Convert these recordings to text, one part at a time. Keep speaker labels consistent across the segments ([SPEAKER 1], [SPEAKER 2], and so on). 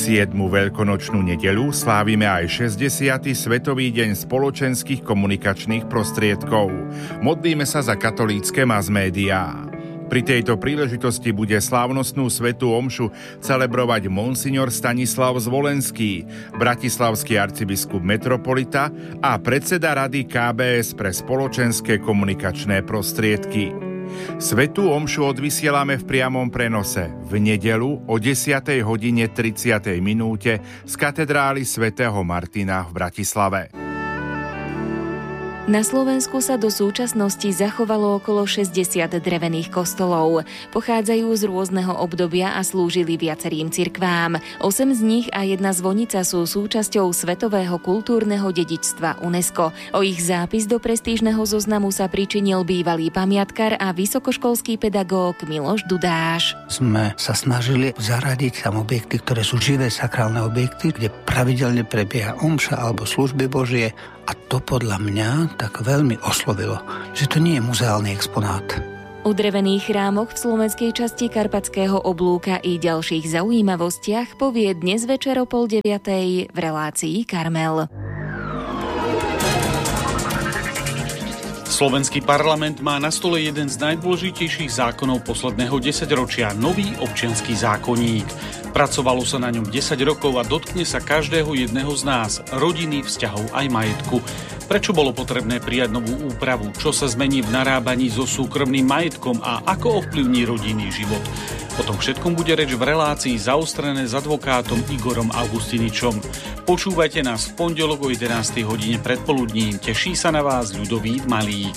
[SPEAKER 1] 7. veľkonočnú nedeľu slávime aj 60. Svetový deň spoločenských komunikačných prostriedkov. Modlíme sa za katolícke masmédiá. Pri tejto príležitosti bude slávnostnú svätú omšu celebrovať monsignor Stanislav Zvolenský, bratislavský arcibiskup metropolita a predseda Rady KBS pre spoločenské komunikačné prostriedky. Svätú omšu odvysielame v priamom prenose v nedeľu o 10:30 z katedrály svätého Martina v Bratislave.
[SPEAKER 2] Na Slovensku sa do súčasnosti zachovalo okolo 60 drevených kostolov. Pochádzajú z rôzneho obdobia a slúžili viacerým cirkvám. 8 z nich a jedna zvonica sú súčasťou Svetového kultúrneho dedičstva UNESCO. O ich zápis do prestížneho zoznamu sa pričinil bývalý pamiatkar a vysokoškolský pedagóg Miloš Dudáš.
[SPEAKER 3] Sme sa snažili zaradiť tam objekty, ktoré sú živé sakrálne objekty, kde pravidelne prebieha omša alebo služby Božie. A to podľa mňa tak veľmi oslovilo, že to nie je muzeálny exponát.
[SPEAKER 2] O drevených chrámoch v slovenskej časti Karpatského oblúka i ďalších zaujímavostiach povie dnes večer o 8:30 v relácii Karmel.
[SPEAKER 4] Slovenský parlament má na stole jeden z najdôležitejších zákonov posledného desaťročia, nový občiansky zákonník. Pracovalo sa na ňom 10 rokov a dotkne sa každého jedného z nás, rodiny, vzťahov aj majetku. Prečo bolo potrebné prijať novú úpravu? Čo sa zmení v narábaní so súkromným majetkom a ako ovplyvní rodinný život? O tom všetkom bude reč v relácii Zaostrené s advokátom Igorom Augustiničom. Počúvajte nás v pondelok o 11:00 predpoludním. Teší sa na vás Ľudovít Malík.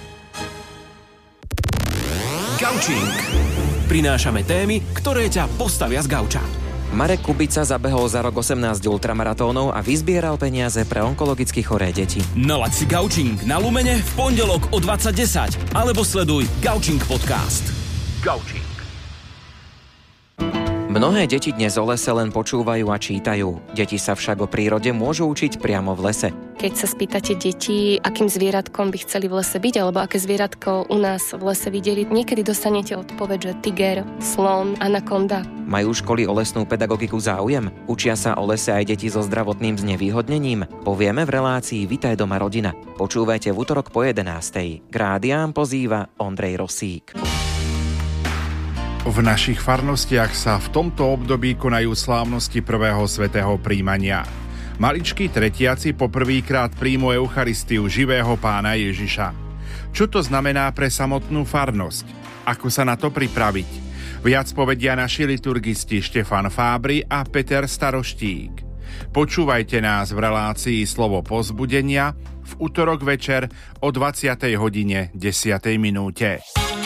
[SPEAKER 5] Gaučing. Prinášame témy, ktoré ťa postavia z gauča.
[SPEAKER 6] Marek Kubica zabehol za rok 18 ultramaratónov a vyzbieral peniaze pre onkologicky choré deti.
[SPEAKER 5] Nalaď si Gaučing na Lumene v pondelok o 20:10 alebo sleduj Gaučing podcast. Gaučing.
[SPEAKER 6] Mnohé deti dnes o lese len počúvajú a čítajú. Deti sa však o prírode môžu učiť priamo v lese.
[SPEAKER 7] Keď sa spýtate detí, akým zvieratkom by chceli v lese byť, alebo aké zvieratko u nás v lese videli, niekedy dostanete odpoveď, že tiger, slon, anakonda.
[SPEAKER 6] Majú školy o lesnú pedagogiku záujem? Učia sa o lese aj deti so zdravotným znevýhodnením? Povieme v relácii Vitaj doma rodina. Počúvajte v utorok po 11:00. K rádiám pozýva Ondrej Rosík.
[SPEAKER 1] V našich farnostiach sa v tomto období konajú slávnosti prvého svätého príjmania. Maličkí tretiaci poprvýkrát príjmu Eucharistiu živého Pána Ježiša. Čo to znamená pre samotnú farnosť? Ako sa na to pripraviť? Viac povedia naši liturgisti Štefan Fábry a Peter Staroštík. Počúvajte nás v relácii Slovo povzbudenia v utorok večer o 20:10.